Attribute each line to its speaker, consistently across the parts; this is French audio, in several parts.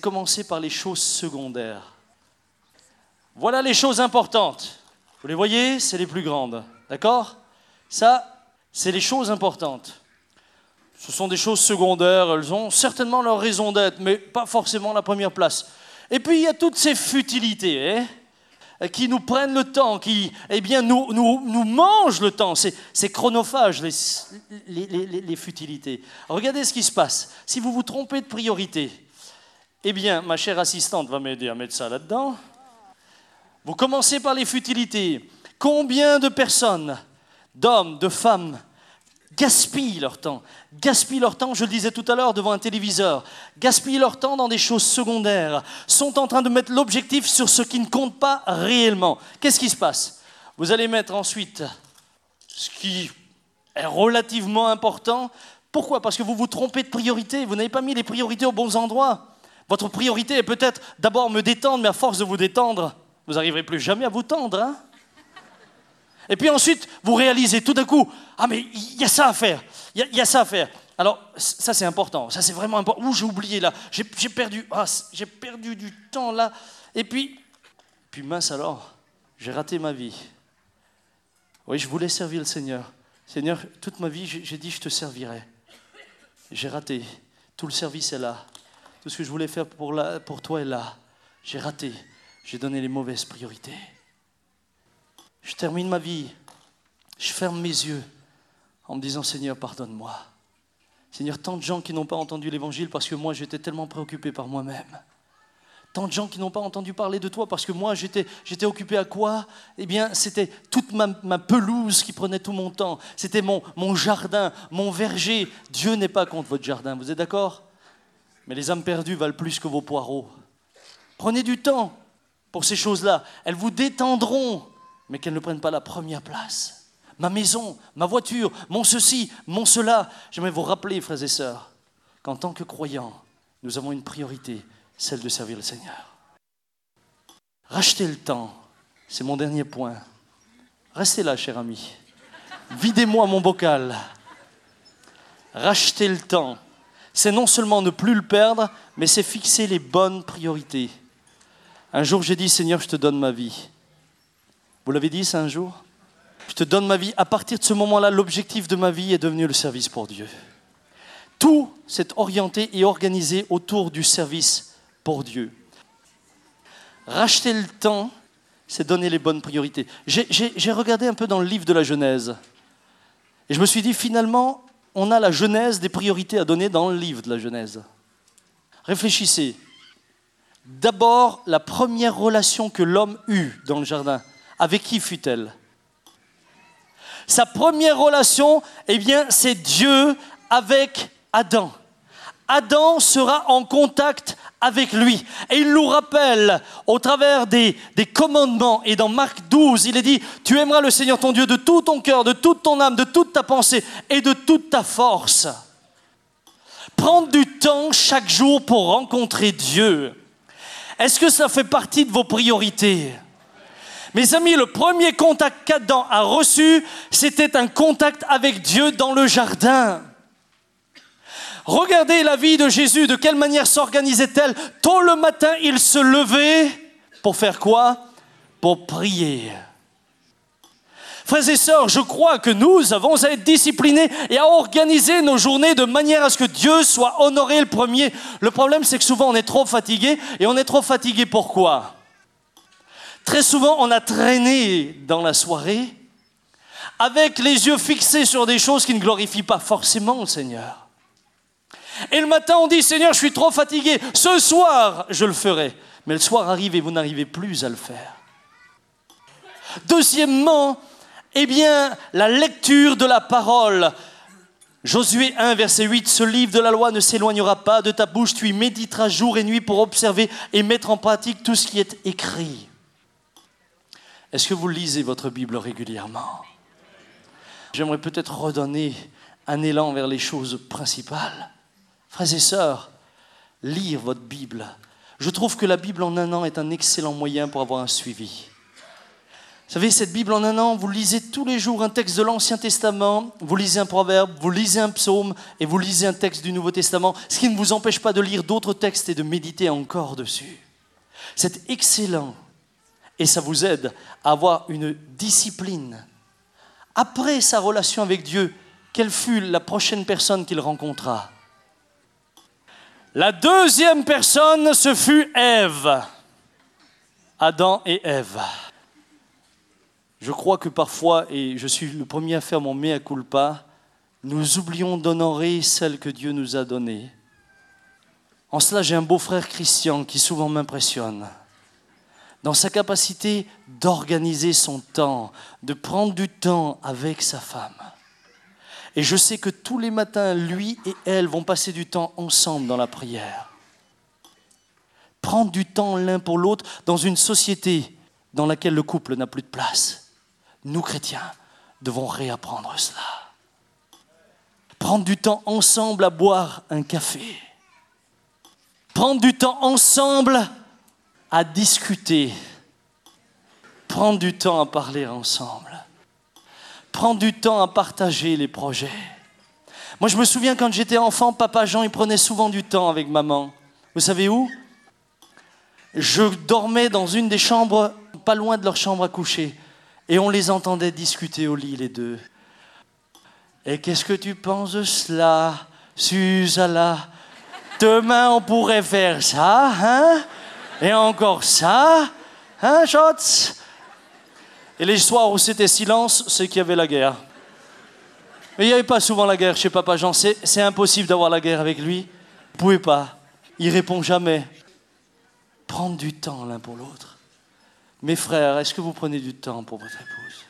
Speaker 1: commencer par les choses secondaires. Voilà les choses importantes. Vous les voyez, c'est les plus grandes. D'accord ? Ça, c'est les choses importantes. Ce sont des choses secondaires, elles ont certainement leur raison d'être, mais pas forcément la première place. Et puis, il y a toutes ces futilités qui nous prennent le temps, qui nous mangent le temps. C'est chronophage, les futilités. Regardez ce qui se passe. Si vous vous trompez de priorité, eh bien, ma chère assistante va m'aider à mettre ça là-dedans. Vous commencez par les futilités. Combien de personnes, d'hommes, de femmes, gaspillent leur temps, je le disais tout à l'heure, devant un téléviseur, gaspillent leur temps dans des choses secondaires, sont en train de mettre l'objectif sur ce qui ne compte pas réellement. Qu'est-ce qui se passe ? Vous allez mettre ensuite ce qui est relativement important. Pourquoi ? Parce que vous vous trompez de priorité, vous n'avez pas mis les priorités aux bons endroits. Votre priorité est peut-être d'abord me détendre, mais à force de vous détendre, vous n'arriverez plus jamais à vous tendre, hein ? Et puis ensuite, vous réalisez tout d'un coup, ah mais il y a ça à faire, il y a ça à faire. Alors, ça c'est important, ça c'est vraiment important. Ouh, j'ai oublié là, j'ai perdu du temps là. Et puis mince alors, j'ai raté ma vie. Oui, je voulais servir le Seigneur. Seigneur, toute ma vie, j'ai dit je te servirai. J'ai raté, tout le service est là. Tout ce que je voulais faire pour toi est là. J'ai raté, j'ai donné les mauvaises priorités. Je termine ma vie, je ferme mes yeux en me disant « Seigneur, pardonne-moi ». Seigneur, tant de gens qui n'ont pas entendu l'évangile parce que moi, j'étais tellement préoccupé par moi-même. Tant de gens qui n'ont pas entendu parler de toi parce que moi, j'étais occupé à quoi ? Eh bien, c'était toute ma pelouse qui prenait tout mon temps. C'était mon jardin, mon verger. Dieu n'est pas contre votre jardin, vous êtes d'accord ? Mais les âmes perdues valent plus que vos poireaux. Prenez du temps pour ces choses-là. Elles vous détendront, mais qu'elles ne prennent pas la première place. Ma maison, ma voiture, mon ceci, mon cela. J'aimerais vous rappeler, frères et sœurs, qu'en tant que croyants, nous avons une priorité, celle de servir le Seigneur. Rachetez le temps, c'est mon dernier point. Restez là, cher ami. Videz-moi mon bocal. Racheter le temps, c'est non seulement ne plus le perdre, mais c'est fixer les bonnes priorités. Un jour, j'ai dit, Seigneur, je te donne ma vie. Vous l'avez dit ça un jour ? Je te donne ma vie. À partir de ce moment-là, l'objectif de ma vie est devenu le service pour Dieu. Tout s'est orienté et organisé autour du service pour Dieu. Racheter le temps, c'est donner les bonnes priorités. J'ai regardé un peu dans le livre de la Genèse. Et je me suis dit, finalement, on a la genèse des priorités à donner dans le livre de la Genèse. Réfléchissez. D'abord, la première relation que l'homme eut dans le jardin. Avec qui fut-elle ? Sa première relation, eh bien, c'est Dieu avec Adam. Adam sera en contact avec lui. Et il nous rappelle, au travers des commandements, et dans Marc 12, il est dit, tu aimeras le Seigneur ton Dieu de tout ton cœur, de toute ton âme, de toute ta pensée et de toute ta force. Prendre du temps chaque jour pour rencontrer Dieu. Est-ce que ça fait partie de vos priorités ? Mes amis, le premier contact qu'Adam a reçu, c'était un contact avec Dieu dans le jardin. Regardez la vie de Jésus, de quelle manière s'organisait-elle ? Tôt le matin, il se levait pour faire quoi ? Pour prier. Frères et sœurs, je crois que nous avons à être disciplinés et à organiser nos journées de manière à ce que Dieu soit honoré le premier. Le problème, c'est que souvent, on est trop fatigué. Et on est trop fatigué pourquoi ? Très souvent, on a traîné dans la soirée avec les yeux fixés sur des choses qui ne glorifient pas forcément le Seigneur. Et le matin, on dit, Seigneur, je suis trop fatigué. Ce soir, je le ferai. Mais le soir arrive et vous n'arrivez plus à le faire. Deuxièmement, eh bien, la lecture de la parole. Josué 1, verset 8, « Ce livre de la loi ne s'éloignera pas de ta bouche, tu y méditeras jour et nuit pour observer et mettre en pratique tout ce qui est écrit. » Est-ce que vous lisez votre Bible régulièrement ? J'aimerais peut-être redonner un élan vers les choses principales. Frères et sœurs, lire votre Bible. Je trouve que la Bible en un an est un excellent moyen pour avoir un suivi. Vous savez, cette Bible en un an, vous lisez tous les jours un texte de l'Ancien Testament, vous lisez un proverbe, vous lisez un psaume et vous lisez un texte du Nouveau Testament, ce qui ne vous empêche pas de lire d'autres textes et de méditer encore dessus. C'est excellent et ça vous aide à avoir une discipline. Après sa relation avec Dieu, quelle fut la prochaine personne qu'il rencontra? La deuxième personne, ce fut Ève. Adam et Ève. Je crois que parfois, et je suis le premier à faire mon mea culpa, nous oublions d'honorer celle que Dieu nous a donnée. En cela, j'ai un beau-frère Christian qui souvent m'impressionne. Dans sa capacité d'organiser son temps, de prendre du temps avec sa femme. Et je sais que tous les matins, lui et elle vont passer du temps ensemble dans la prière. Prendre du temps l'un pour l'autre dans une société dans laquelle le couple n'a plus de place. Nous, chrétiens, devons réapprendre cela. Prendre du temps ensemble à boire un café. Prendre du temps ensemble à discuter. Prendre du temps à parler ensemble. Prendre du temps à partager les projets. Moi, je me souviens quand j'étais enfant, papa Jean, il prenait souvent du temps avec maman. Vous savez où? Je dormais dans une des chambres, pas loin de leur chambre à coucher. Et on les entendait discuter au lit, les deux. Et qu'est-ce que tu penses de cela, Susanna? Demain, on pourrait faire ça, hein? Et encore ça, hein, Schatz? Et les soirs où c'était silence, c'est qu'il y avait la guerre. Mais il n'y avait pas souvent la guerre chez Papa Jean. C'est impossible d'avoir la guerre avec lui. Vous ne pouvez pas. Il ne répond jamais. Prendre du temps l'un pour l'autre. Mes frères, est-ce que vous prenez du temps pour votre épouse?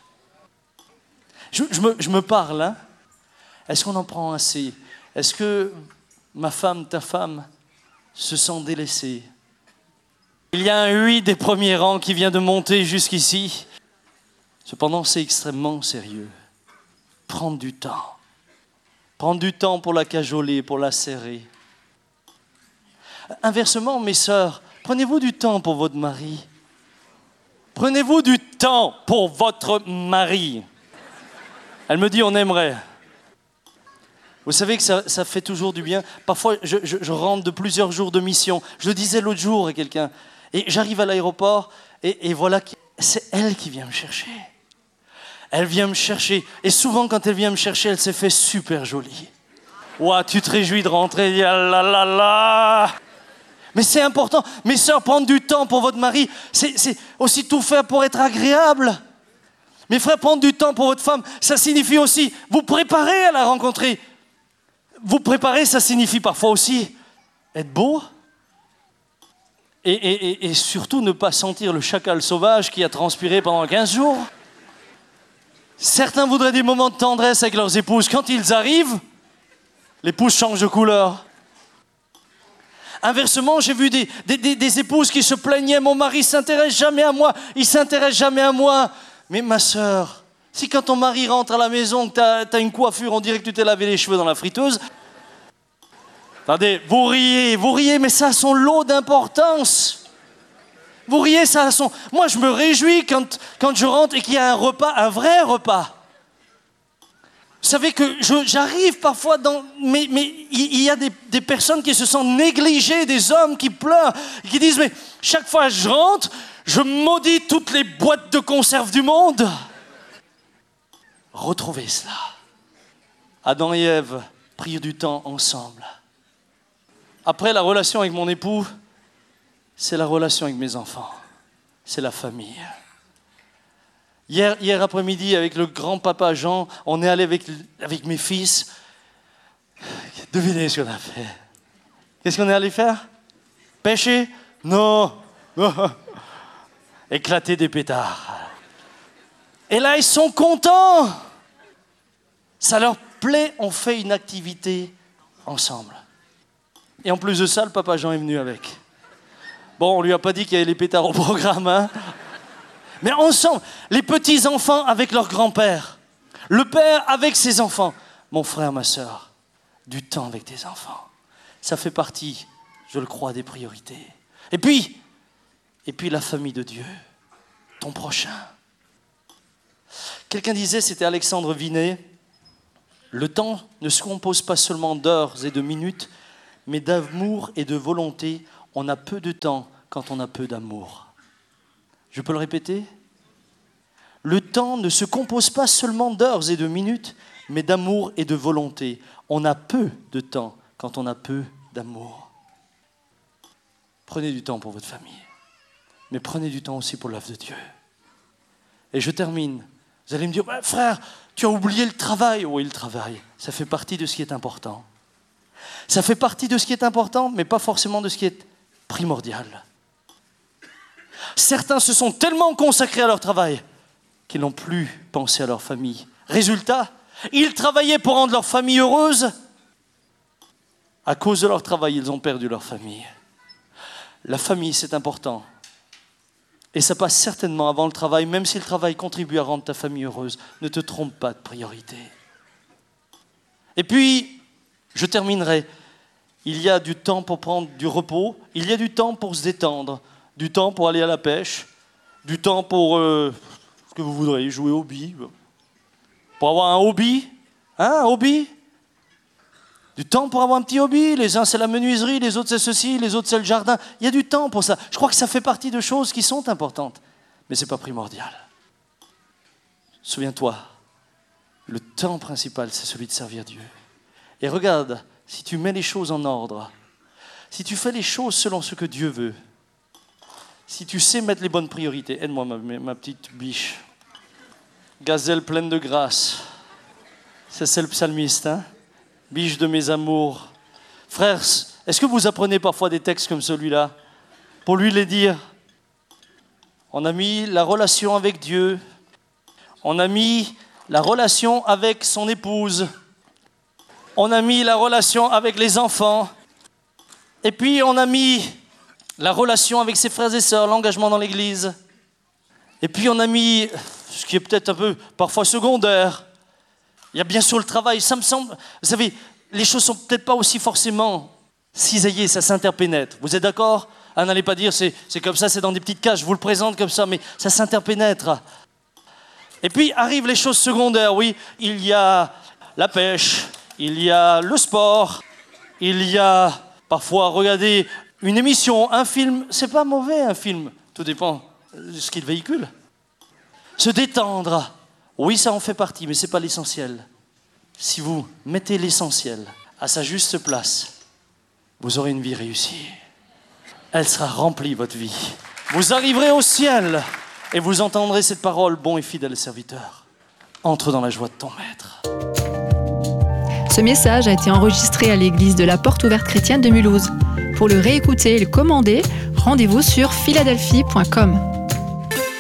Speaker 1: Je me parle, hein? Est-ce qu'on en prend assez? Est-ce que ma femme, ta femme, se sent délaissée? Il y a un oui des premiers rangs qui vient de monter jusqu'ici. Cependant, c'est extrêmement sérieux. Prendre du temps. Prendre du temps pour la cajoler, pour la serrer. Inversement, mes sœurs, prenez-vous du temps pour votre mari. Prenez-vous du temps pour votre mari. Elle me dit, on aimerait. Vous savez que ça fait toujours du bien. Parfois, je rentre de plusieurs jours de mission. Je le disais l'autre jour à quelqu'un. Et j'arrive à l'aéroport et voilà, c'est elle qui vient me chercher. Elle vient me chercher. Et souvent, quand elle vient me chercher, elle s'est fait super jolie. Ouah, tu te réjouis de rentrer. Ah là là là. Mais c'est important. Mes sœurs, prendre du temps pour votre mari, c'est aussi tout faire pour être agréable. Mes frères, prendre du temps pour votre femme, ça signifie aussi vous préparer à la rencontrer. Vous préparer, ça signifie parfois aussi être beau. Et surtout ne pas sentir le chacal sauvage qui a transpiré pendant 15 jours. Certains voudraient des moments de tendresse avec leurs épouses. Quand ils arrivent, l'épouse change de couleur. Inversement, j'ai vu des épouses qui se plaignaient. Mon mari ne s'intéresse jamais à moi. Il ne s'intéresse jamais à moi. Mais ma sœur, si quand ton mari rentre à la maison, que tu as une coiffure, on dirait que tu t'es lavé les cheveux dans la friteuse. Attendez, vous riez, mais ça a son lot d'importance. Vous riez, ça a son... Moi, je me réjouis quand je rentre et qu'il y a un repas, un vrai repas. Vous savez que j'arrive parfois dans... Mais il y a des personnes qui se sentent négligées, des hommes qui pleurent, qui disent, mais chaque fois que je rentre, je maudis toutes les boîtes de conserve du monde. Retrouvez cela. Adam et Ève prirent du temps ensemble. Après la relation avec mon époux, c'est la relation avec mes enfants. C'est la famille. Hier après-midi, avec le grand-papa Jean, on est allé avec mes fils. Devinez ce qu'on a fait. Qu'est-ce qu'on est allé faire? Pêcher? Non. Éclater des pétards. Et là, ils sont contents. Ça leur plaît, on fait une activité ensemble. Et en plus de ça, le papa Jean est venu avec. Bon, on lui a pas dit qu'il y avait les pétards au programme, hein. Mais ensemble, les petits-enfants avec leur grand-père, le père avec ses enfants. Mon frère, ma sœur, du temps avec tes enfants. Ça fait partie, je le crois, des priorités. Et puis la famille de Dieu, ton prochain. Quelqu'un disait, c'était Alexandre Vinet, le temps ne se compose pas seulement d'heures et de minutes, mais d'amour et de volonté. On a peu de temps quand on a peu d'amour. Je peux le répéter ? Le temps ne se compose pas seulement d'heures et de minutes, mais d'amour et de volonté. On a peu de temps quand on a peu d'amour. Prenez du temps pour votre famille, mais prenez du temps aussi pour l'œuvre de Dieu. Et je termine. Vous allez me dire, frère, tu as oublié le travail. Oui, le travail, ça fait partie de ce qui est important. Ça fait partie de ce qui est important, mais pas forcément de ce qui est primordial. Certains se sont tellement consacrés à leur travail qu'ils n'ont plus pensé à leur famille. Résultat, ils travaillaient pour rendre leur famille heureuse. À cause de leur travail, ils ont perdu leur famille. La famille, c'est important. Et ça passe certainement avant le travail, même si le travail contribue à rendre ta famille heureuse. Ne te trompe pas de priorité. Et puis, je terminerai. Il y a du temps pour prendre du repos, il y a du temps pour se détendre, du temps pour aller à la pêche, du temps pour ce que vous voudrez, jouer au hobby. Pour avoir un hobby, un hobby. Du temps pour avoir un petit hobby, les uns c'est la menuiserie, les autres c'est ceci, les autres c'est le jardin. Il y a du temps pour ça. Je crois que ça fait partie de choses qui sont importantes, mais ce n'est pas primordial. Souviens-toi, le temps principal c'est celui de servir Dieu. Et regarde, si tu mets les choses en ordre, si tu fais les choses selon ce que Dieu veut, si tu sais mettre les bonnes priorités, aide-moi ma petite biche, gazelle pleine de grâce, c'est le psalmiste, hein? Biche de mes amours. Frères, est-ce que vous apprenez parfois des textes comme celui-là pour lui les dire? On a mis la relation avec Dieu, on a mis la relation avec son épouse, on a mis la relation avec les enfants, et puis on a mis la relation avec ses frères et sœurs, l'engagement dans l'église, et puis on a mis, ce qui est peut-être un peu parfois secondaire, il y a bien sûr le travail. Ça me semble, vous savez, les choses sont peut-être pas aussi forcément cisaillées, ça s'interpénètre. Vous êtes d'accord ? N'allez pas dire c'est comme ça, c'est dans des petites cases, je vous le présente comme ça, mais ça s'interpénètre. Et puis arrivent les choses secondaires, oui. Il y a la pêche, il y a le sport, il y a parfois regarder une émission, un film. C'est pas mauvais un film, tout dépend de ce qu'il véhicule. Se détendre. Oui, ça en fait partie, mais ce n'est pas l'essentiel. Si vous mettez l'essentiel à sa juste place, vous aurez une vie réussie. Elle sera remplie, votre vie. Vous arriverez au ciel et vous entendrez cette parole, bon et fidèle serviteur. Entre dans la joie de ton maître.
Speaker 2: Ce message a été enregistré à l'église de la Porte Ouverte Chrétienne de Mulhouse. Pour le réécouter et le commander, rendez-vous sur philadelphie.com.